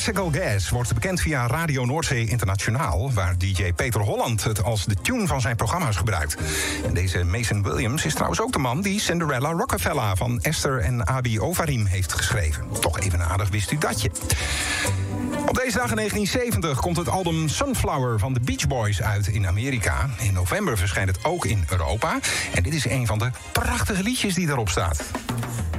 Classical Gas wordt bekend via Radio Noordzee Internationaal, waar DJ Peter Holland het als de tune van zijn programma's gebruikt. En deze Mason Williams is trouwens ook de man die Cinderella Rockefeller van Esther en Abi Ovarim heeft geschreven. Toch even een aardig wist u datje. Op deze dag in 1970 komt het album Sunflower van de Beach Boys uit in Amerika. In november verschijnt het ook in Europa. En dit is een van de prachtige liedjes die daarop staat.